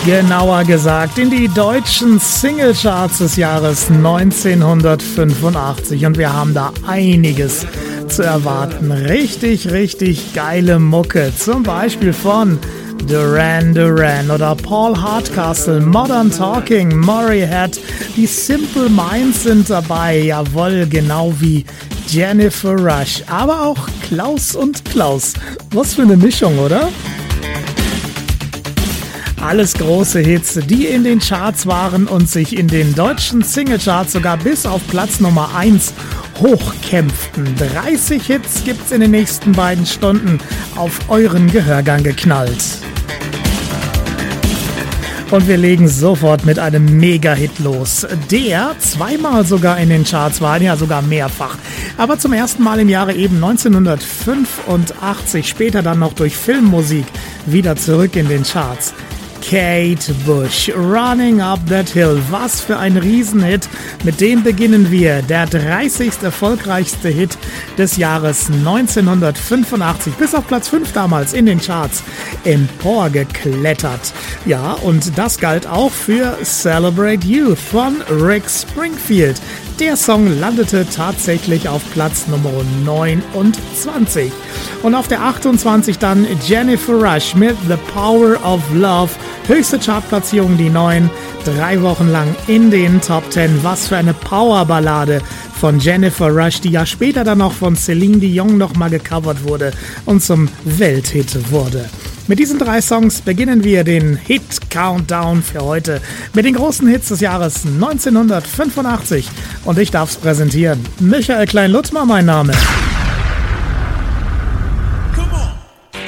Genauer gesagt in die deutschen Singlecharts des Jahres 1985 und wir haben da einiges zu erwarten. Richtig, richtig geile Mucke, zum Beispiel von Duran Duran oder Paul Hardcastle, Modern Talking, Motorhead, die Simple Minds sind dabei, jawohl, genau wie Jennifer Rush, aber auch Klaus und Klaus. Was für eine Mischung, oder? Alles große Hits, die in den Charts waren und sich in den deutschen Singlecharts sogar bis auf Platz Nummer 1 hochkämpften. 30 Hits gibt's in den nächsten beiden Stunden auf euren Gehörgang geknallt. Und wir legen sofort mit einem Mega-Hit los, der zweimal sogar in den Charts war, ja sogar mehrfach. Aber zum ersten Mal im Jahre eben 1985, später dann noch durch Filmmusik wieder zurück in den Charts. Kate Bush, Running Up That Hill, was für ein Riesenhit, mit dem beginnen wir, der 30. erfolgreichste Hit des Jahres 1985, bis auf Platz 5 damals in den Charts emporgeklettert. Ja, und das galt auch für Celebrate Youth von Rick Springfield. Der Song landete tatsächlich auf Platz Nummer 29. Und auf der 28 dann Jennifer Rush mit The Power of Love. Höchste Chartplatzierung die 9, 3 Wochen lang in den Top 10. Was für eine Powerballade von Jennifer Rush, die ja später dann noch von Celine Dion nochmal gecovert wurde und zum Welthit wurde. Mit diesen 3 Songs beginnen wir den Hit-Countdown für heute mit den großen Hits des Jahres 1985 und ich darf es präsentieren. Michael Klein-Lutzmer mein Name.